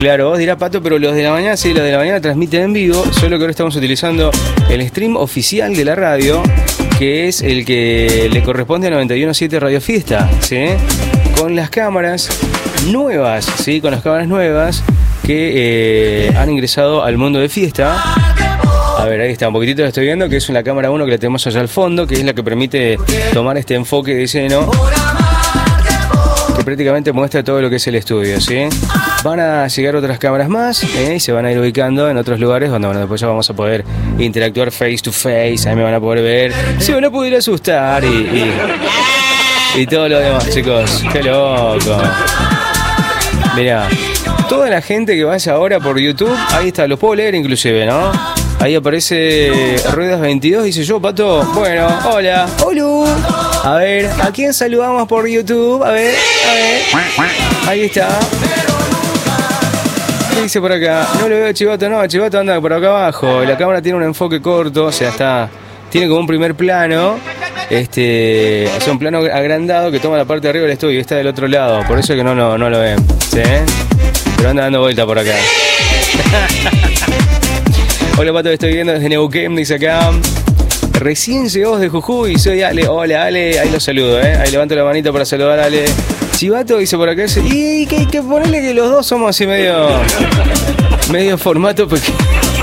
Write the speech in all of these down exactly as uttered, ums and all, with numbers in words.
Claro, vos dirás, Pato, pero los de la mañana, sí, los de la mañana transmiten en vivo, solo que ahora estamos utilizando el stream oficial de la radio, que es el que le corresponde a noventa y uno punto siete Radio Fiesta, ¿sí? Con las cámaras nuevas, ¿sí? Con las cámaras nuevas que eh, han ingresado al mundo de Fiesta. A ver, ahí está, un poquitito lo estoy viendo, que es una cámara uno que la tenemos allá al fondo, que es la que permite tomar este enfoque de lleno, que prácticamente muestra todo lo que es el estudio, ¿sí? Van a llegar otras cámaras más, ¿eh? Y se van a ir ubicando en otros lugares donde, bueno, después ya vamos a poder interactuar face to face, ahí me van a poder ver, se van a poder asustar y, y, y todo lo demás, chicos. ¡Qué loco! Mirá, toda la gente que vaya ahora por YouTube, ahí está, los puedo leer inclusive, ¿no? Ahí aparece Ruedas veintidós, dice yo, Pato, bueno, hola, hola. A ver, ¿a quién saludamos por YouTube? A ver, a ver. Ahí está. ¿Qué dice por acá? No lo veo, Chivato, no, Chivato anda por acá abajo. La cámara tiene un enfoque corto, o sea, está, tiene como un primer plano. Este, es un plano agrandado que toma la parte de arriba del estudio y está del otro lado. Por eso es que no, no, no lo ven, ¿sí? Pero anda dando vuelta por acá. Hola, Pato, estoy viendo desde Neuquén, dice acá. Recién llegó de Jujuy, soy Ale. Hola, Ale, ahí lo saludo, ¿eh? Ahí levanto la manita para saludar a Ale. Chivato dice por acá, dice, y que, que ponerle que los dos somos así medio... Medio formato pequeño.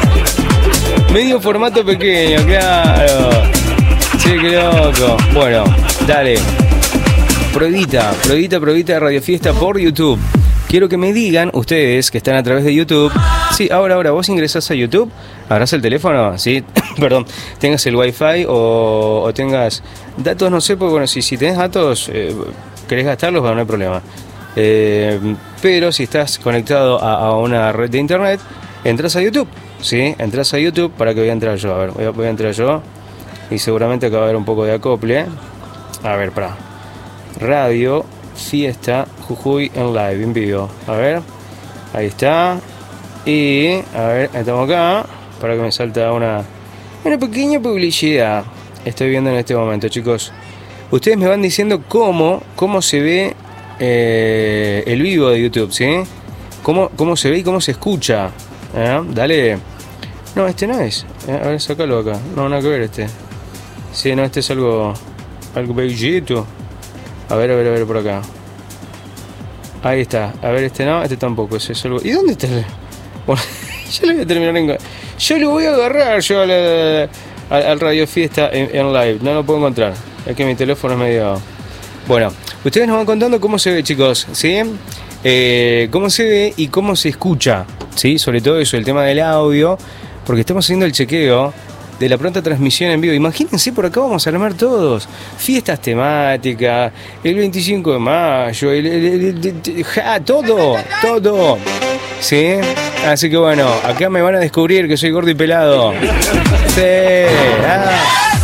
Medio formato pequeño, claro. Che, qué loco. Bueno, dale. Pruebita, pruebita, pruebita de Radio Fiesta por YouTube. Quiero que me digan, ustedes que están a través de YouTube. Sí, ahora, ahora, vos ingresás a YouTube, agarrás el teléfono, sí, perdón, tengas el Wi-Fi o, o tengas datos, no sé, porque bueno, si, si tenés datos, eh, querés gastarlos, bueno, no hay problema. Eh, pero si estás conectado a, a una red de internet, entras a YouTube, sí, entras a YouTube, para que voy a entrar yo, a ver, voy a, voy a entrar yo, y seguramente acá va a haber un poco de acople. A ver, para, Radio Fiesta Jujuy en live, en vivo. A ver, ahí está. Y, a ver, estamos acá. Para que me salta una, una pequeña publicidad. Estoy viendo en este momento, chicos. Ustedes me van diciendo cómo, cómo se ve eh, el vivo de YouTube, ¿sí? Cómo, cómo se ve y cómo se escucha. ¿Eh? Dale. No, este no es. Eh, a ver, sacalo acá. No, nada que ver este. Sí, no, este es algo, algo bellito. A ver, a ver, a ver por acá. Ahí está. A ver, este no, este tampoco. Ese es algo... ¿Y dónde está el...? Bueno, yo lo voy a terminar en... Yo lo voy a agarrar yo al, al, al Radio Fiesta en, en live. No lo puedo encontrar. Es que mi teléfono es medio... Bueno, ustedes nos van contando cómo se ve, chicos, ¿sí? Eh, cómo se ve y cómo se escucha, ¿sí? Sobre todo eso, el tema del audio. Porque estamos haciendo el chequeo de la pronta transmisión en vivo. Imagínense, por acá vamos a armar todos. Fiestas temáticas, el veinticinco de mayo, el, el, el, el, el, ja, todo, todo. ¿Sí? Así que bueno, acá me van a descubrir que soy gordo y pelado. Sí. Ah.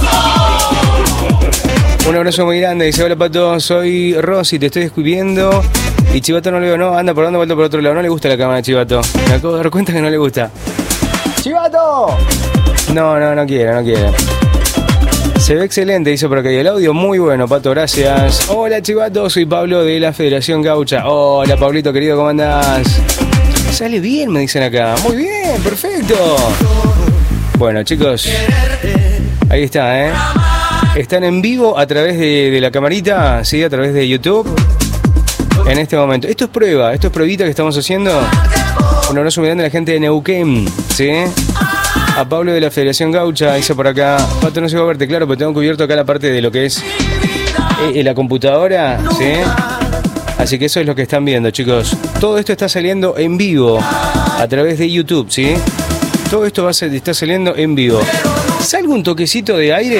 Un abrazo muy grande. Dice, hola, Pato, soy Rosy, te estoy descubriendo. Y Chivato no le veo, no, anda por dando vuelta por otro lado. No le gusta la cámara, Chivato. Me acabo de dar cuenta que no le gusta. ¡Chivato! No, no, no quiere, no quiere. Se ve excelente, dice por acá. Y el audio muy bueno, Pato, gracias. Hola, Chivato, soy Pablo de la Federación Gaucha. Hola, Pablito, querido, ¿cómo andás? Sale bien, me dicen acá. Muy bien, perfecto. Bueno, chicos, ahí está, ¿eh? Están en vivo a través de, de la camarita, ¿sí? A través de YouTube. En este momento. Esto es prueba, esto es pruebita que estamos haciendo. Un abrazo muy grande a la gente de Neuquén, ¿sí? A Pablo de la Federación Gaucha, dice por acá, Pato, no se va a verte claro, pero tengo cubierto acá la parte de lo que es eh, la computadora, ¿sí? Así que eso es lo que están viendo, chicos. Todo esto está saliendo en vivo a través de YouTube, ¿sí? Todo esto va a ser, está saliendo en vivo. ¿Salga un toquecito de aire?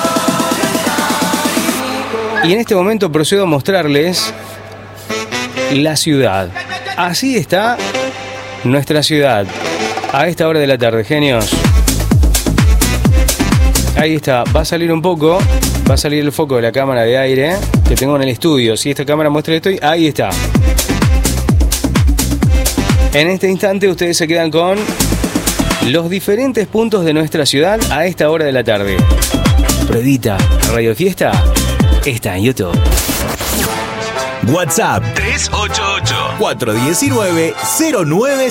Y en este momento procedo a mostrarles la ciudad. Así está nuestra ciudad a esta hora de la tarde, genios. Ahí está, va a salir un poco, va a salir el foco de la cámara de aire que tengo en el estudio. Si esta cámara muestra esto, ahí está. En este instante ustedes se quedan con los diferentes puntos de nuestra ciudad a esta hora de la tarde. Pruebita, Radio Fiesta está en YouTube. WhatsApp tres ocho ocho, cuatro uno nueve, cero nueve